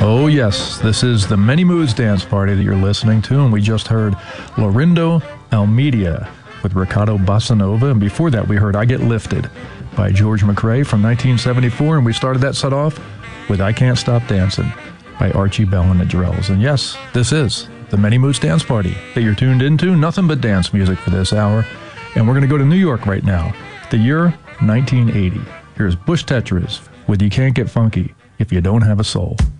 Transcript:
Oh, yes, this is the Many Moods Dance Party that you're listening to, and we just heard Lorindo Almeida with Ricardo Bossa Nova, and before that we heard I Get Lifted by George McRae from 1974, and we started that set off with I Can't Stop Dancing by Archie Bell and the Drells. And yes, this is the Many Moods Dance Party that you're tuned into, nothing but dance music for this hour, and we're going to go to New York right now, the year 1980. Here's Bush Tetris with You Can't Get Funky If You Don't Have a Soul.